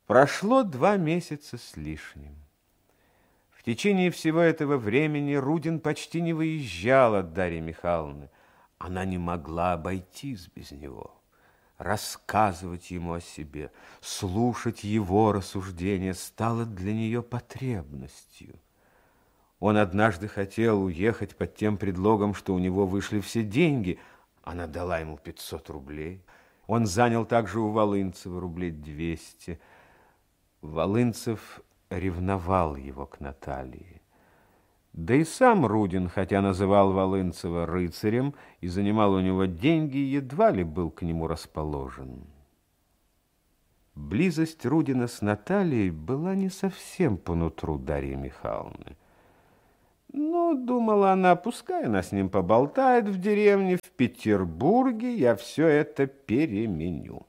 Прошло 2 месяца с лишним. В течение всего этого времени Рудин почти не выезжал от Дарьи Михайловны. Она не могла обойтись без него. Рассказывать ему о себе, слушать его рассуждения стало для нее потребностью. Он однажды хотел уехать под тем предлогом, что у него вышли все деньги. Она дала ему 500 рублей. Он занял также у Волынцева рублей 200. Волынцев ревновал его к Наталье. Да и сам Рудин, хотя называл Волынцева рыцарем и занимал у него деньги, едва ли был к нему расположен. Близость Рудина с Натальей была не совсем по нутру Дарьи Михайловны. Ну, думала она, пускай она с ним поболтает в деревне, в Петербурге я все это переменю.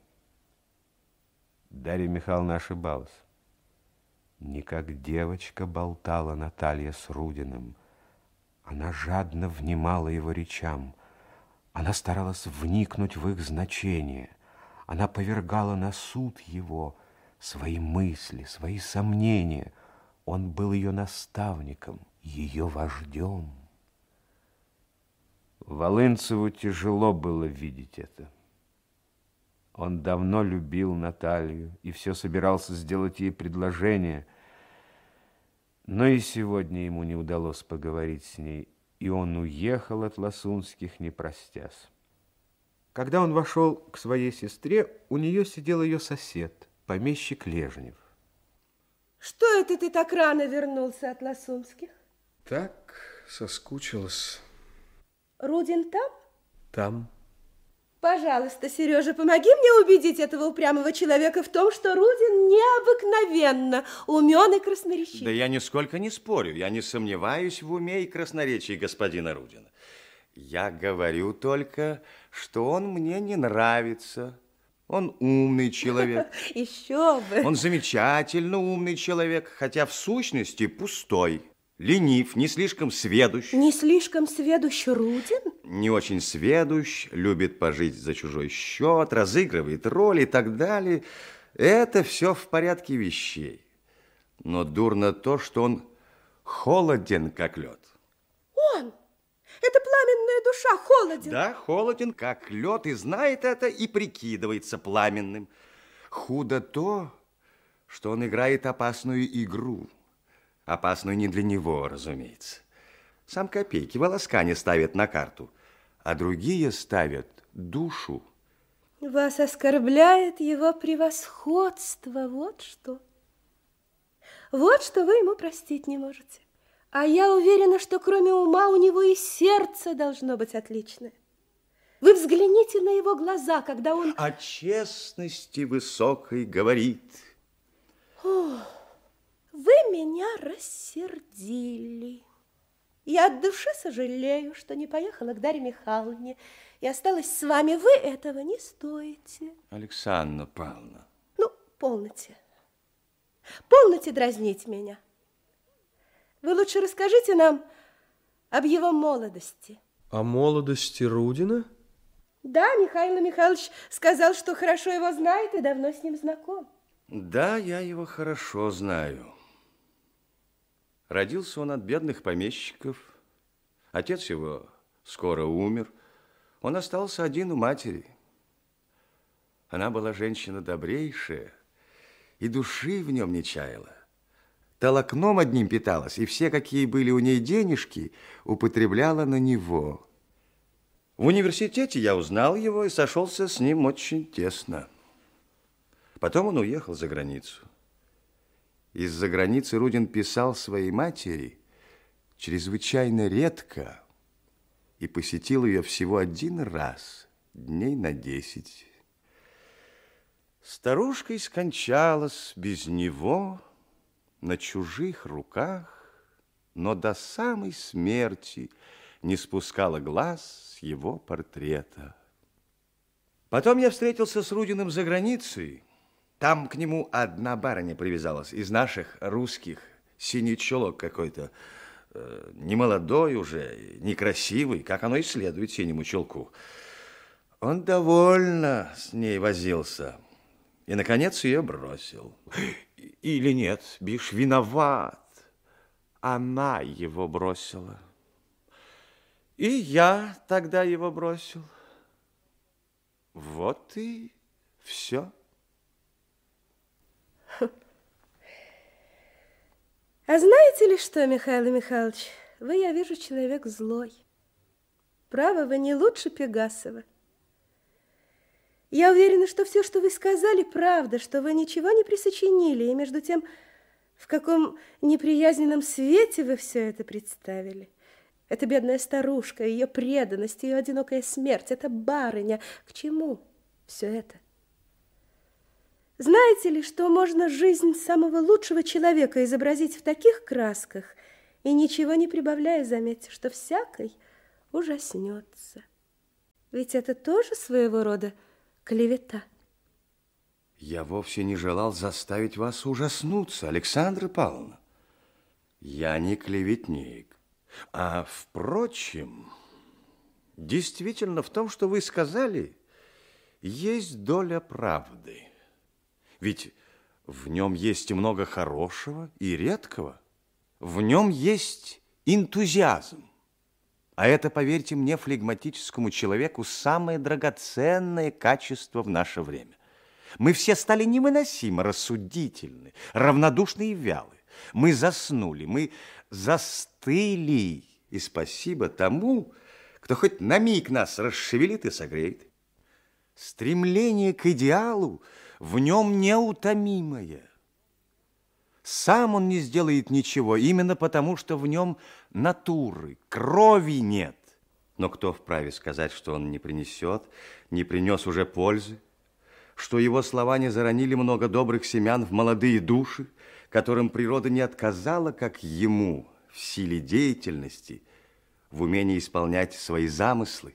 Дарья Михайловна ошибалась. Не как девочка болтала Наталья с Рудиным. Она жадно внимала его речам. Она старалась вникнуть в их значение. Она повергала на суд его свои мысли, свои сомнения. Он был ее наставником, ее вождем. Волынцеву тяжело было видеть это. Он давно любил Наталью и все собирался сделать ей предложение. Но и сегодня ему не удалось поговорить с ней, и он уехал от Ласунских, не простясь. Когда он вошел к своей сестре, у нее сидел ее сосед, помещик Лежнев. Что это ты так рано вернулся от Ласунских? Так, соскучилась. Рудин там? Там. Пожалуйста, Сережа, помоги мне убедить этого упрямого человека в том, что Рудин необыкновенно умен и красноречив. Да я нисколько не спорю, я не сомневаюсь в уме и красноречии господина Рудина. Я говорю только, что он мне не нравится. Он умный человек. Еще бы. Он замечательно умный человек, хотя в сущности пустой. Ленив, не слишком сведущ. Не слишком сведущ Рудин? Не очень сведущ, любит пожить за чужой счет, разыгрывает роли и так далее. Это все в порядке вещей. Но дурно то, что он холоден, как лед. Он? Это пламенная душа холоден. Да, холоден, как лед, и знает это, и прикидывается пламенным. Худо то, что он играет опасную игру. Опасную не для него, разумеется. Сам копейки, волоска не ставит на карту, а другие ставят душу. Вас оскорбляет его превосходство, вот что. Вот что вы ему простить не можете. А я уверена, что кроме ума у него и сердце должно быть отличное. Вы взгляните на его глаза, когда он... О честности высокой говорит. Ох. Вы меня рассердили. Я от души сожалею, что не поехала к Дарье Михайловне и осталась с вами. Вы этого не стоите. Александра Павловна. Ну, полноте. Полноте дразнить меня. Вы лучше расскажите нам об его молодости. О молодости Рудина? Да, Михаил Михайлович сказал, что хорошо его знает и давно с ним знаком. Да, я его хорошо знаю. Родился он от бедных помещиков. Отец его скоро умер. Он остался один у матери. Она была женщина добрейшая, и души в нем не чаяла. Толокном одним питалась, и все, какие были у ней денежки, употребляла на него. В университете я узнал его и сошелся с ним очень тесно. Потом он уехал за границу. Из-за границы Рудин писал своей матери чрезвычайно редко и посетил ее всего 1 раз, дней на 10. Старушка и скончалась без него на чужих руках, но до самой смерти не спускала глаз с его портрета. Потом я встретился с Рудиным за границей. Там к нему одна барыня привязалась из наших русских, синий чулок какой-то, немолодой уже, некрасивый, как оно и следует синему чулку. Он довольно с ней возился и, наконец, ее бросил. Или нет, бишь, виноват. Она его бросила. И я тогда его бросил. Вот и все. А знаете ли что, Михаил Михайлович, вы, я вижу, человек злой. Право, вы не лучше Пегасова. Я уверена, что все, что вы сказали, правда, что вы ничего не присочинили, и между тем, в каком неприязненном свете вы все это представили. Эта бедная старушка, ее преданность, ее одинокая смерть, эта барыня. К чему все это? Знаете ли, что можно жизнь самого лучшего человека изобразить в таких красках, и ничего не прибавляя, заметьте, что всякий ужаснется. Ведь это тоже своего рода клевета. Я вовсе не желал заставить вас ужаснуться, Александра Павловна. Я не клеветник. А, впрочем, действительно в том, что вы сказали, есть доля правды. Ведь в нем есть много хорошего и редкого. В нем есть энтузиазм. А это, поверьте мне, флегматическому человеку самое драгоценное качество в наше время. Мы все стали невыносимо рассудительны, равнодушны и вялы. Мы заснули, мы застыли. И спасибо тому, кто хоть на миг нас расшевелит и согреет. Стремление к идеалу в нем неутомимое. Сам он не сделает ничего, именно потому, что в нем натуры, крови нет. Но кто вправе сказать, что он не принесет, не принес уже пользы, что его слова не заронили много добрых семян в молодые души, которым природа не отказала, как ему, в силе деятельности, в умении исполнять свои замыслы?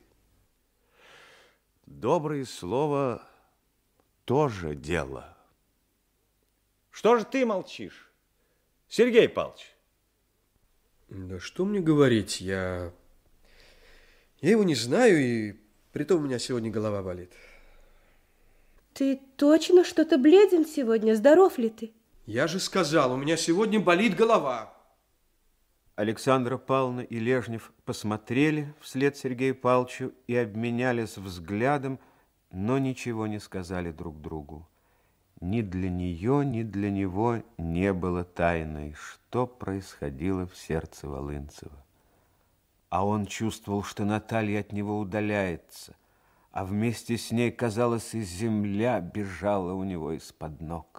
Доброе слово тоже дело. Что же ты молчишь, Сергей Павлович? Да что мне говорить, я его не знаю, и притом у меня сегодня голова болит. Ты точно что-то бледен сегодня? Здоров ли ты? Я же сказал, у меня сегодня болит голова. Александра Павловна и Лежнев посмотрели вслед Сергею Павловичу и обменялись взглядом, но ничего не сказали друг другу. Ни для нее, ни для него не было тайной, что происходило в сердце Волынцева. А он чувствовал, что Наталья от него удаляется, а вместе с ней, казалось, и земля бежала у него из-под ног.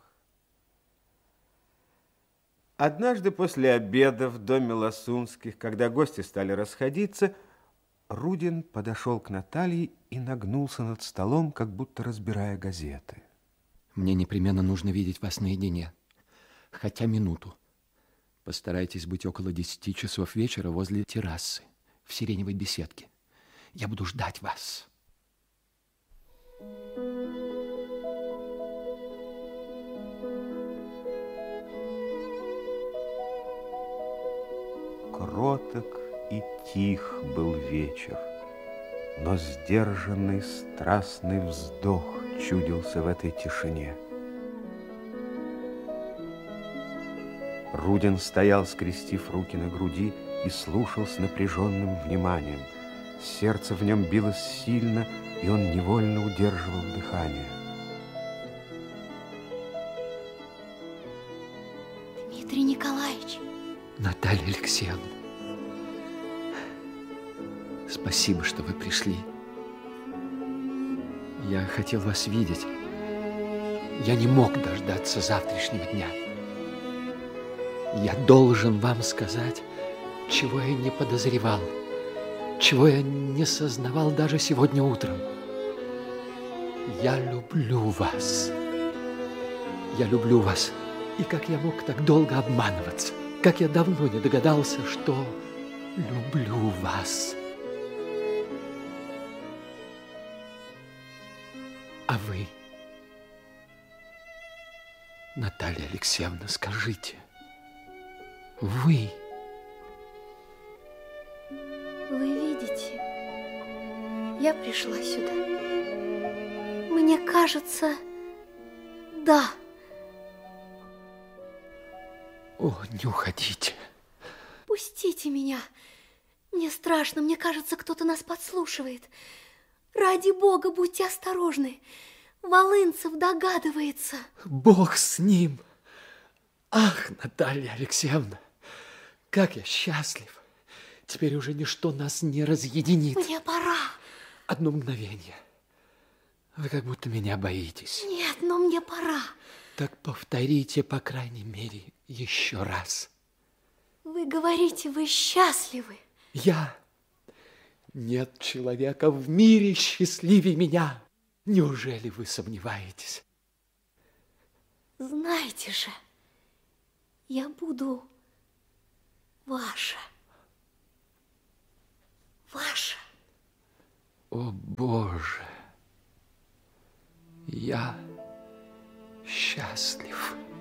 Однажды после обеда в доме Ласунских, когда гости стали расходиться, Рудин подошел к Наталье и нагнулся над столом, как будто разбирая газеты. Мне непременно нужно видеть вас наедине, хотя минуту. Постарайтесь быть около 10 часов вечера возле террасы, в сиреневой беседке. Я буду ждать вас. Кроток и тих был вечер, но сдержанный страстный вздох чудился в этой тишине. Рудин стоял, скрестив руки на груди, и слушал с напряженным вниманием. Сердце в нем билось сильно, и он невольно удерживал дыхание. Дмитрий Николаевич. Наталья Алексеевна, спасибо, что вы пришли. Я хотел вас видеть. Я не мог дождаться завтрашнего дня. Я должен вам сказать, чего я не подозревал, чего я не сознавал даже сегодня утром. Я люблю вас. Я люблю вас. И как я мог так долго обманываться? Как я давно не догадался, что люблю вас. А вы, Наталья Алексеевна, скажите, вы... Вы видите, я пришла сюда. Мне кажется, Да. О, не уходите. Пустите меня. Мне страшно, мне кажется, кто-то нас подслушивает. Ради Бога, будьте осторожны. Волынцев догадывается. Бог с ним. Ах, Наталья Алексеевна, как я счастлив. Теперь уже ничто нас не разъединит. Мне пора. Одно мгновение. Вы как будто меня боитесь. Нет, но мне пора. Так повторите, по крайней мере, еще раз. Вы говорите, вы счастливы. Я? Нет человека в мире счастливее меня. Неужели вы сомневаетесь? Знаете же, я буду ваша. Ваша. О, Боже, я счастлив.